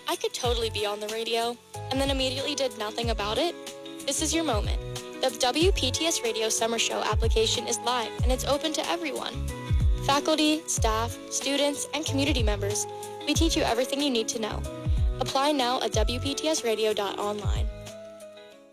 I could totally be on the radio, and then immediately did nothing about it? This is your moment. The WPTS Radio Summer Show application is live, and it's open to everyone. Faculty, staff, students, and community members, we teach you everything you need to know. Apply now at WPTSradio.online.